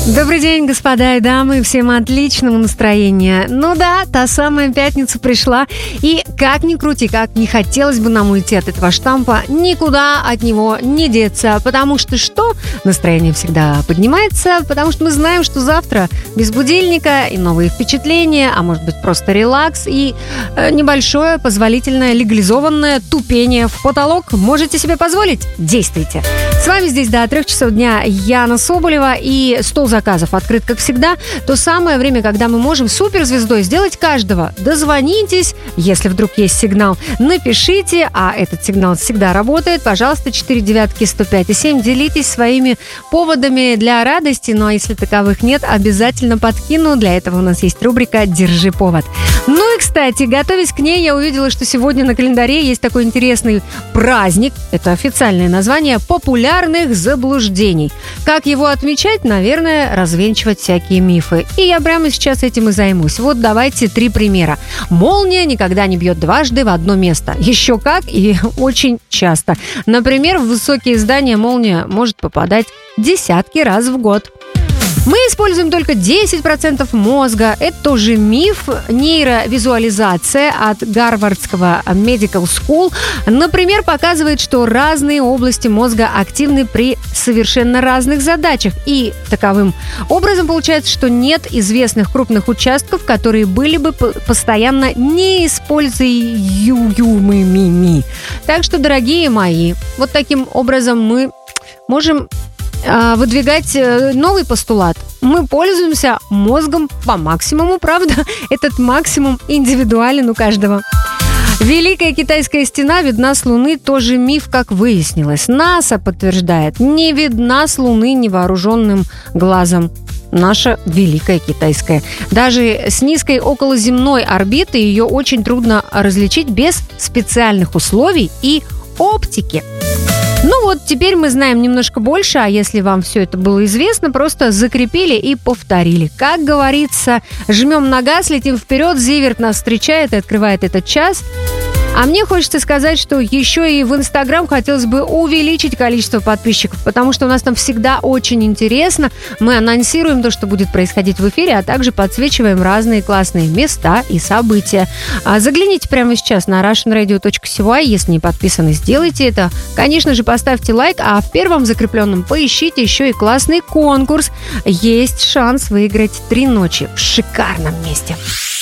Добрый день, господа и дамы, всем отличного настроения. Ну да, та самая пятница пришла, и как ни крути, как не хотелось бы нам уйти от этого штампа, никуда от него не деться, потому что что? Настроение всегда поднимается, потому что мы знаем, что завтра без будильника и новые впечатления, а может быть просто релакс и небольшое позволительное легализованное тупение в потолок. Можете себе позволить? Действуйте. С вами здесь до 3 часов дня Яна Соболева, и стол заказов открыт, как всегда. То самое время, когда мы можем суперзвездой сделать каждого. Дозвонитесь, если вдруг есть сигнал, напишите, а этот сигнал всегда работает. Пожалуйста, 499-105-7, делитесь своими поводами для радости, ну а если таковых нет, обязательно подкину. Для этого у нас есть рубрика «Держи повод». Ну и, кстати, готовясь к ней, я увидела, что сегодня на календаре есть такой интересный праздник. Это официальное название популярных заблуждений. Как его отмечать? Наверное, развенчивать всякие мифы. И я прямо сейчас этим и займусь. Вот давайте 3 примера. Молния никогда не бьет дважды в одно место. Еще как, и очень часто. Например, в высокие здания молния может попадать десятки раз в год. Мы используем только 10% мозга. Это тоже миф. Нейровизуализация от Гарвардского Medical School, например, показывает, что разные области мозга активны при совершенно разных задачах. И таковым образом получается, что нет известных крупных участков, которые были бы постоянно неиспользуемыми. Так что, дорогие мои, вот таким образом мы можем выдвигать новый постулат. Мы пользуемся мозгом по максимуму, правда? Этот максимум индивидуален у каждого. Великая китайская стена видна с Луны, тоже миф, как выяснилось. НАСА подтверждает, не видна с Луны невооруженным глазом наша Великая Китайская. Даже с низкой околоземной орбиты ее очень трудно различить без специальных условий и оптики. Ну вот, теперь мы знаем немножко больше, а если вам все это было известно, просто закрепили и повторили. Как говорится, жмем на газ, летим вперед, Зиверт нас встречает и открывает этот час. А мне хочется сказать, что еще и в Инстаграм хотелось бы увеличить количество подписчиков, потому что у нас там всегда очень интересно. Мы анонсируем то, что будет происходить в эфире, а также подсвечиваем разные классные места и события. Загляните прямо сейчас на russianradio.cy, если не подписаны, сделайте это. Конечно же, поставьте лайк, а в первом закрепленном поищите еще и классный конкурс. Есть шанс выиграть 3 ночи в шикарном месте.